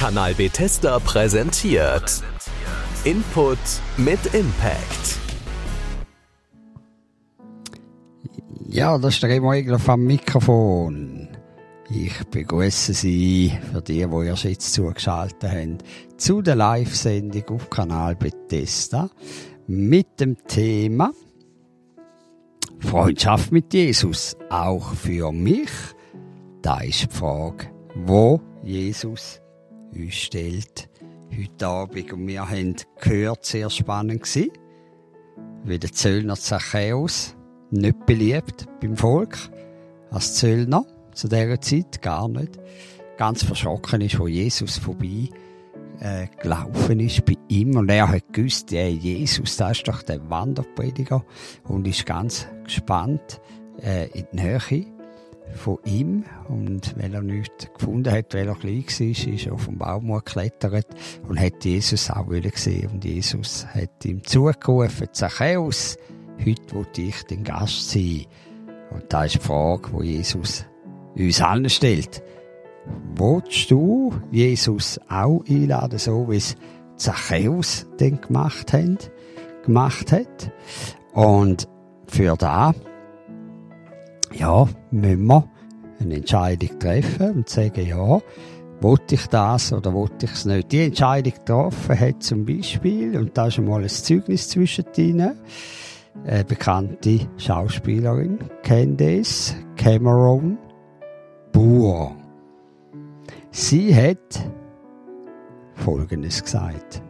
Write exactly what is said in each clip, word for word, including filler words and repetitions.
Kanal Bethesda präsentiert Input mit Impact. Ja, das ist der Remo Egler vom Mikrofon. Ich begrüße Sie, für die, die erst jetzt zugeschaltet haben, zu der Live-Sendung auf Kanal Bethesda mit dem Thema Freundschaft mit Jesus, auch für mich. Da ist die Frage, wo Jesus uns stellt heute Abend. Und wir haben gehört, sehr spannend gewesen, wie der Zöllner Zachäus, nicht beliebt beim Volk, als Zöllner, zu dieser Zeit gar nicht, ganz verschrocken ist, wo Jesus vorbei äh, gelaufen ist bei ihm. Und er hat gewusst, ja, Jesus, das ist doch der Wanderprediger, und ist ganz gespannt äh, in die Nähe von ihm. Und weil er nichts gefunden hat, weil er klein war, ist er auf den Baum geklettert und hat Jesus auch gesehen. Und Jesus hat ihm zugerufen, Zachäus, heute will ich dein Gast sein. Und da ist die Frage, die Jesus uns allen stellt. Willst du Jesus auch einladen, so wie es Zachäus denn gemacht hat? Gemacht hat? Und für das, ja, müssen wir eine Entscheidung treffen und sagen, ja, wollte ich das oder wollte ich es nicht? Die Entscheidung getroffen hat zum Beispiel, und da ist einmal ein Zeugnis zwischen ihnen, eine bekannte Schauspielerin, Candace Cameron Bure. Sie hat Folgendes gesagt: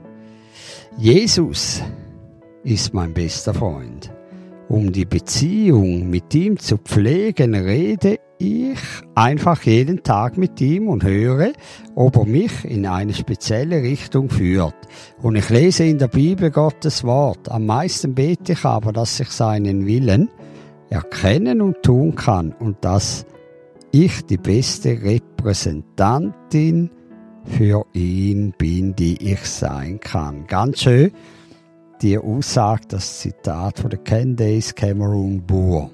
Jesus ist mein bester Freund. Um die Beziehung mit ihm zu pflegen, rede ich einfach jeden Tag mit ihm und höre, ob er mich in eine spezielle Richtung führt. Und ich lese in der Bibel Gottes Wort. Am meisten bete ich aber, dass ich seinen Willen erkennen und tun kann und dass ich die beste Repräsentantin für ihn bin, die ich sein kann. Ganz schön die Aussage, das Zitat von der Candace Cameron Bure.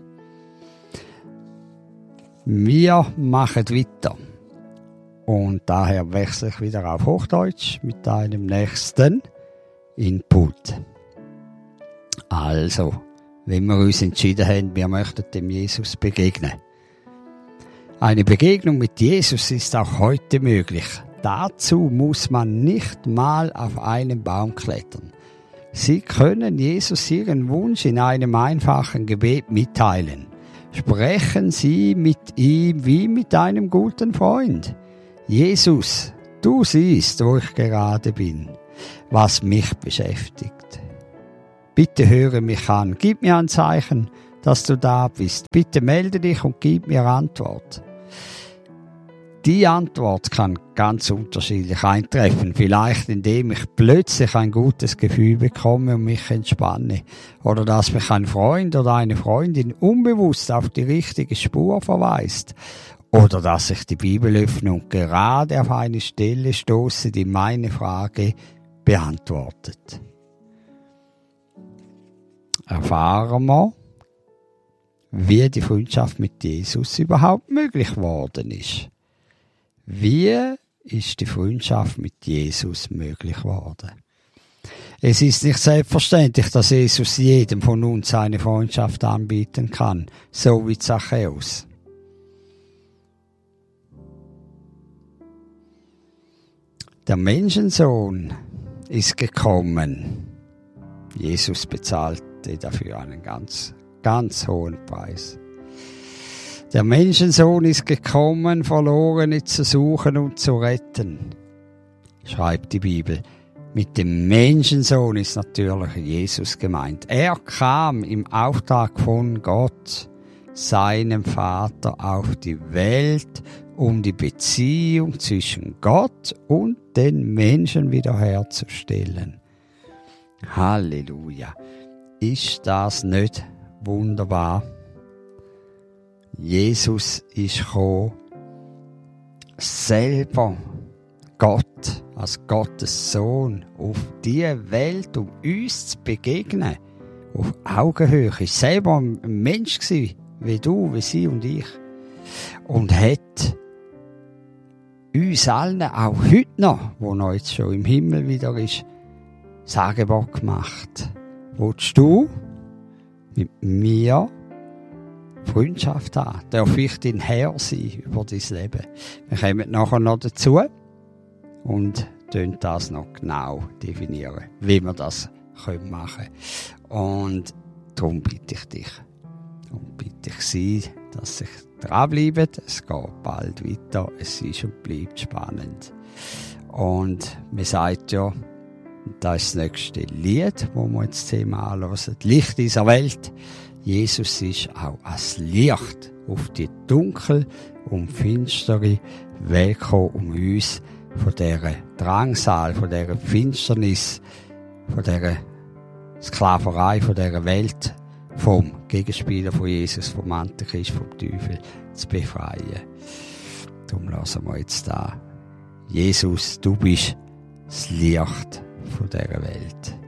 Wir machen weiter. Und daher wechsle ich wieder auf Hochdeutsch mit einem nächsten Input. Also, wenn wir uns entschieden haben, wir möchten dem Jesus begegnen. Eine Begegnung mit Jesus ist auch heute möglich. Dazu muss man nicht mal auf einen Baum klettern. Sie können Jesus Ihren Wunsch in einem einfachen Gebet mitteilen. Sprechen Sie mit ihm wie mit einem guten Freund. Jesus, du siehst, wo ich gerade bin, was mich beschäftigt. Bitte höre mich an, gib mir ein Zeichen, dass du da bist. Bitte melde dich und gib mir Antwort. Die Antwort kann ganz unterschiedlich eintreffen. Vielleicht indem ich plötzlich ein gutes Gefühl bekomme und mich entspanne. Oder dass mich ein Freund oder eine Freundin unbewusst auf die richtige Spur verweist. Oder dass ich die Bibel öffne und gerade auf eine Stelle stoße, die meine Frage beantwortet. Erfahren wir, wie die Freundschaft mit Jesus überhaupt möglich geworden ist. Wie ist die Freundschaft mit Jesus möglich geworden? Es ist nicht selbstverständlich, dass Jesus jedem von uns seine Freundschaft anbieten kann, so wie Zachäus. Der Menschensohn ist gekommen. Jesus bezahlte dafür einen ganz, ganz hohen Preis. Der Menschensohn ist gekommen, Verlorene zu suchen und zu retten, schreibt die Bibel. Mit dem Menschensohn ist natürlich Jesus gemeint. Er kam im Auftrag von Gott, seinem Vater, auf die Welt, um die Beziehung zwischen Gott und den Menschen wiederherzustellen. Halleluja! Ist das nicht wunderbar? Jesus ist gekommen, selber Gott, als Gottes Sohn, auf diese Welt, um uns zu begegnen, auf Augenhöhe. Er war selber ein Mensch gewesen, wie du, wie sie und ich. Und hat uns allen, auch heute noch, wo noch jetzt schon im Himmel wieder ist, das Angebot gemacht. Willst du mit mir Freundschaft haben? Darf ich dein Herr sein über dein Leben? Wir kommen nachher noch dazu und definieren das noch genau definieren, wie wir das machen können. Und darum bitte ich dich und bitte ich sie, dass ich dranbleiben. Es geht bald weiter. Es ist und bleibt spannend. Und man sagt ja, das ist das nächste Lied, das wir jetzt Thema anhören. Licht dieser Welt. Jesus ist auch als Licht auf die dunkel und finstere Welt gekommen, um uns von dieser Drangsal, von dieser Finsternis, von dieser Sklaverei, von dieser Welt, vom Gegenspieler von Jesus, vom Antichrist, vom Teufel zu befreien. Darum lassen wir jetzt da. Jesus, du bist das Licht von dieser Welt.